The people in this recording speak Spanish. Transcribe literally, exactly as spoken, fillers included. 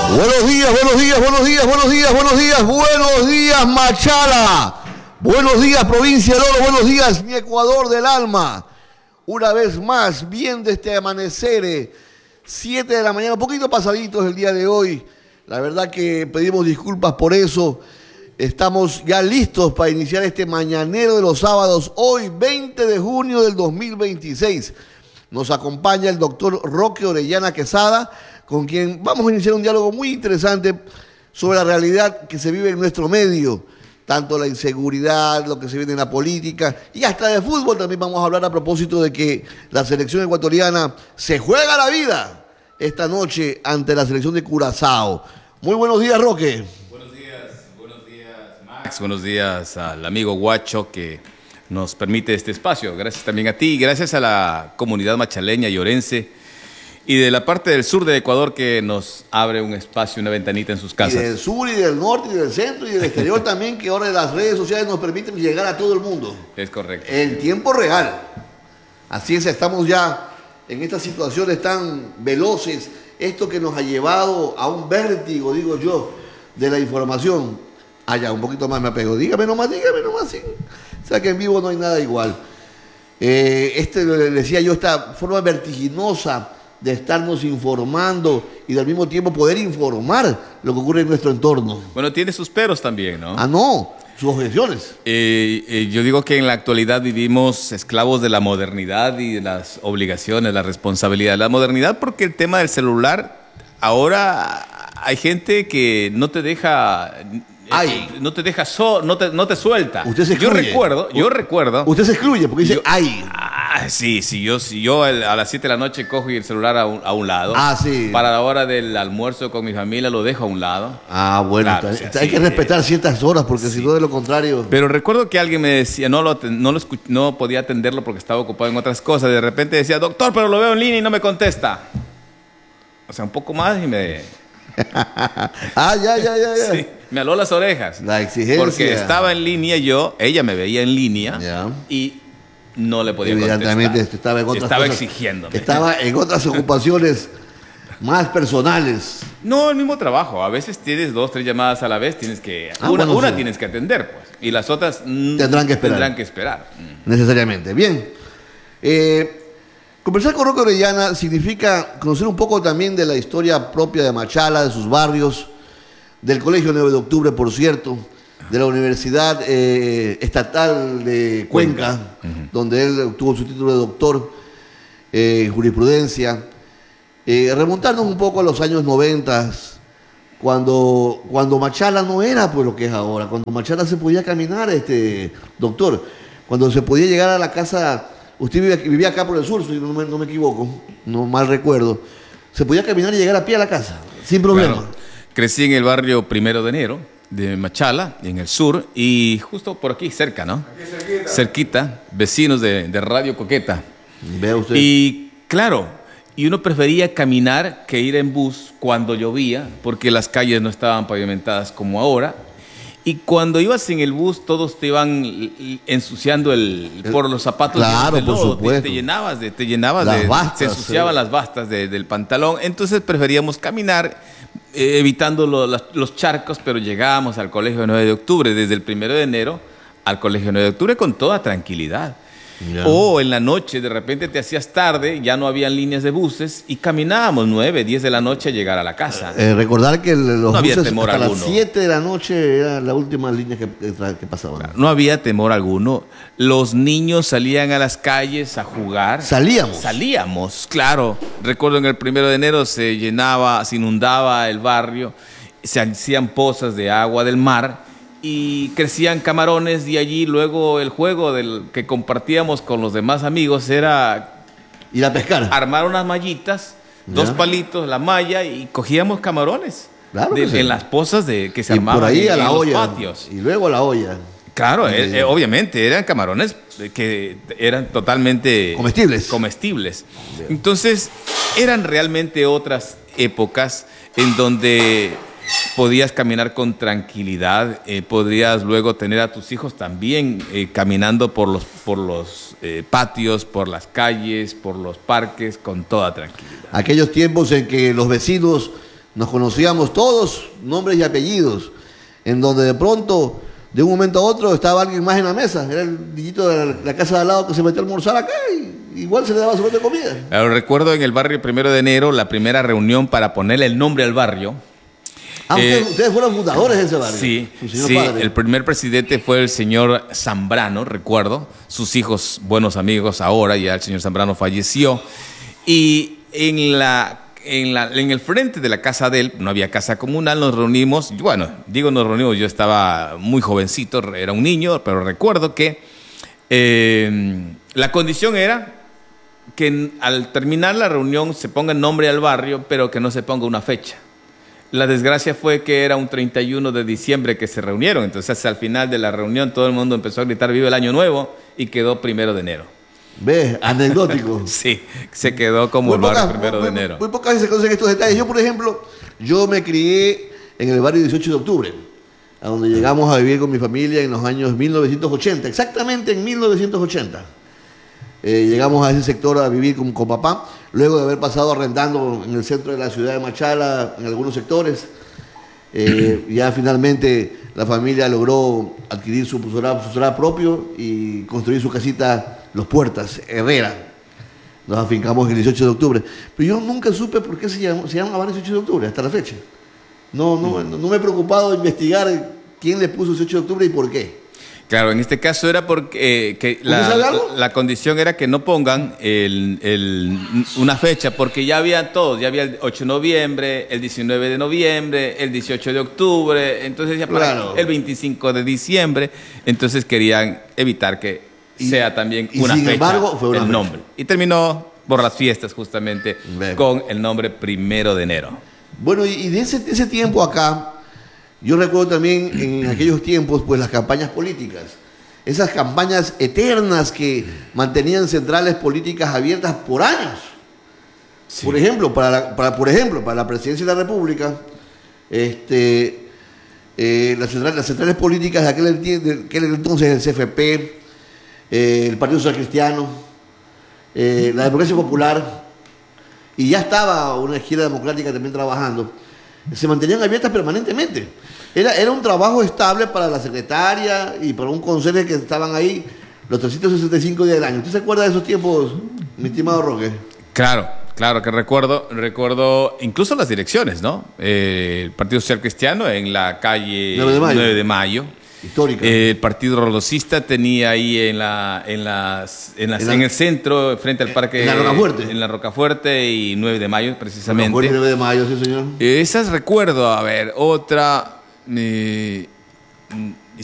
Buenos días, buenos días, buenos días, buenos días, buenos días, buenos días, Machala. Buenos días, provincia de Oro, buenos días, mi Ecuador del alma. Una vez más, viendo este amanecer, siete de la mañana, un poquito pasaditos el día de hoy. La verdad que pedimos disculpas por eso. Estamos ya listos para iniciar este mañanero de los sábados, hoy veinte de junio del dos mil veintiséis. Nos acompaña el doctor Roque Orellana Quesada, con quien vamos a iniciar un diálogo muy interesante sobre la realidad que se vive en nuestro medio, tanto la inseguridad, lo que se vive en la política y hasta de fútbol también vamos a hablar a propósito de que la selección ecuatoriana se juega la vida esta noche ante la selección de Curazao. Muy buenos días, Roque. Buenos días, buenos días, Max. Buenos días al amigo Guacho que nos permite este espacio. Gracias también a ti, gracias a la comunidad machaleña y orense y de la parte del sur de Ecuador que nos abre un espacio, una ventanita en sus casas. Y del sur y del norte y del centro y del exterior también, que ahora las redes sociales nos permiten llegar a todo el mundo. Es correcto. En tiempo real. Así es, estamos ya en estas situaciones tan veloces, esto que nos ha llevado a un vértigo, digo yo, de la información. Ah, ya, un poquito más me apego. Dígame nomás, dígame nomás, sí. O sea que en vivo no hay nada igual. Eh, este, le decía yo, esta forma vertiginosa de estarnos informando y al mismo tiempo poder informar lo que ocurre en nuestro entorno. Bueno, tiene sus peros también, ¿no? Ah, no, sus objeciones. Eh, eh, yo digo que en la actualidad vivimos esclavos de la modernidad y de las obligaciones, la responsabilidad. La modernidad porque el tema del celular, ahora hay gente que no te deja... Ay. No te deja, so, no, te, no te suelta. Usted se excluye. Yo recuerdo, yo recuerdo. Usted se excluye porque dice, yo, ay. Ah, sí, sí, yo, si yo a las siete de la noche cojo el celular a un, a un lado. Ah, sí. Para la hora del almuerzo con mi familia lo dejo a un lado. Ah, bueno, Claro, está, o sea, hay sí, que respetar eh, ciertas horas porque sí. si no de lo contrario... Pero recuerdo que alguien me decía, no, lo, no, lo escuch, no podía atenderlo porque estaba ocupado en otras cosas. De repente decía, doctor, pero lo veo en línea y no me contesta. O sea, un poco más y me... ah, ya, ya, ya, ya. Sí, me aló las orejas. La exigencia. Porque estaba en línea yo, ella me veía en línea ya. Y no le podía Evidentemente contestar. estaba en otras Estaba cosas, exigiéndome. Estaba en otras ocupaciones más personales. No, el mismo trabajo. A veces tienes dos, tres llamadas a la vez, tienes que... Ah, una bueno, una sí. tienes que atender, pues. Y las otras... Tendrán que esperar. Tendrán que esperar. Necesariamente. Bien. Eh, conversar con Roque Orellana significa conocer un poco también de la historia propia de Machala, de sus barrios, del Colegio nueve de octubre, por cierto, de la Universidad eh, Estatal de Cuenca, Cuenca. Uh-huh. donde él obtuvo su título de doctor eh, en jurisprudencia. Eh, remontarnos un poco a los años noventa, cuando, cuando Machala no era pues lo que es ahora, cuando Machala se podía caminar, este doctor, cuando se podía llegar a la casa, usted vivía, vivía acá por el sur, si no me, no me equivoco, no mal recuerdo, se podía caminar y llegar a pie a la casa, sin problema. Claro. Crecí en el barrio Primero de Enero de Machala, en el sur, y justo por aquí cerca, ¿no? Aquí cerquita. Cerquita, vecinos de, de Radio Coqueta. Vea usted. Y claro, y uno prefería caminar que ir en bus cuando llovía, porque las calles no estaban pavimentadas como ahora. Y cuando ibas en el bus, todos te iban ensuciando el, por los zapatos. Claro, de lodo, por supuesto. Te, te llenabas de, te llenabas las de, bastas, se ensuciaban sí. las bastas de, del pantalón. Entonces preferíamos caminar, eh, evitando lo, los, los charcos, pero llegábamos al Colegio nueve de octubre, desde el primero de enero al Colegio nueve de octubre con toda tranquilidad. Ya. O en la noche, de repente te hacías tarde, ya no habían líneas de buses y caminábamos nueve, diez de la noche a llegar a la casa. Eh, recordar que los no buses hasta alguno. las siete de la noche era la última línea que, que, que pasaban. Claro, no había temor alguno. Los niños salían a las calles a jugar. ¿Salíamos? Salíamos, claro. Recuerdo en el primero de enero se llenaba, se inundaba el barrio, se hacían pozas de agua del mar y crecían camarones, y allí luego el juego del que compartíamos con los demás amigos era ir a pescar, armar unas mallitas, ¿ya? Dos palitos, la malla, y cogíamos camarones. Claro de, que sí. En las pozas de, que se y armaban por ahí en, a la en olla, los patios. Y luego a la olla. Claro, eh, eh, obviamente eran camarones que eran totalmente comestibles. comestibles. Entonces, eran realmente otras épocas en donde podías caminar con tranquilidad, eh, podrías luego tener a tus hijos también eh, caminando por los, por los eh, patios, por las calles, por los parques, con toda tranquilidad. Aquellos tiempos en que los vecinos Nos conocíamos todos, nombres y apellidos, en donde de pronto, de un momento a otro, estaba alguien más en la mesa. Era el niñito de la, la casa de al lado que se metió a almorzar acá y igual se le daba su de comida. Claro, recuerdo en el barrio Primero de Enero, la primera reunión para ponerle el nombre al barrio. Ah, ustedes, Eh, ustedes fueron fundadores de ese barrio. Sí, Su señor sí, padre. el primer presidente fue el señor Zambrano, recuerdo. Sus hijos, buenos amigos ahora, ya el señor Zambrano falleció. Y en la, en la, en el frente de la casa de él, no había casa comunal, nos reunimos. Bueno, digo nos reunimos, yo estaba muy jovencito, era un niño, pero recuerdo que eh, la condición era que al terminar la reunión se ponga el nombre al barrio, pero que no se ponga una fecha. La desgracia fue que era un treinta y uno de diciembre que se reunieron, entonces al final de la reunión todo el mundo empezó a gritar "Viva el Año Nuevo" y quedó Primero de Enero. ¿Ves? Anecdótico. Sí, se quedó como el barrio Primero de Enero. Muy, muy pocas veces se conocen estos detalles. Yo, por ejemplo, yo me crié en el barrio dieciocho de octubre, a donde llegamos a vivir con mi familia en los años mil novecientos ochenta, exactamente en mil novecientos ochenta. Eh, llegamos a ese sector a vivir con, con papá, luego de haber pasado arrendando en el centro de la ciudad de Machala, en algunos sectores. Eh, ya finalmente la familia logró adquirir su solar, su solar propio y construir su casita Los Puertas, Herrera. Nos afincamos el dieciocho de octubre. Pero yo nunca supe por qué se, llamó, se llamaba dieciocho de octubre hasta la fecha. No, no, no, no me he preocupado de investigar quién le puso dieciocho de octubre y por qué. Claro, en este caso era porque eh, que la, sabe algo? la condición era que no pongan el, el, una fecha, porque ya había todos, ya había el ocho de noviembre, el diecinueve de noviembre, el dieciocho de octubre, entonces ya para Claro. el veinticinco de diciembre, entonces querían evitar que Y- sea también y una sin fecha embargo, fue una el fecha. nombre. Y terminó por las fiestas justamente Ve. con el nombre Primero de Enero. Bueno, y, y de, ese, de ese tiempo acá, yo recuerdo también en aquellos tiempos, pues las campañas políticas. Esas campañas eternas que mantenían centrales políticas abiertas por años. Sí. Por ejemplo, para, la, para, por ejemplo, para la presidencia de la República, este, eh, las, centrales, las centrales políticas de aquel, enti- de aquel entonces, el C F P, eh, el Partido Social Cristiano, eh, la Democracia Popular, y ya estaba una izquierda democrática también trabajando, se mantenían abiertas permanentemente. Era, era un trabajo estable para la secretaria y para un consejo que estaban ahí los trescientos sesenta y cinco días del año. ¿Usted se acuerda de esos tiempos, mi estimado Roque? Claro, claro que recuerdo, recuerdo incluso las direcciones, ¿no? Eh, el Partido Social Cristiano en la calle nueve de mayo. nueve de mayo. Histórica. Eh, el Partido Rodocista tenía ahí en la, en las, en, las- En la- en el centro, frente al parque. en la Rocafuerte. En la Rocafuerte y nueve de mayo, precisamente. Bueno, nueve de mayo, sí, señor. Eh, Esas recuerdo, a ver, otra. eh,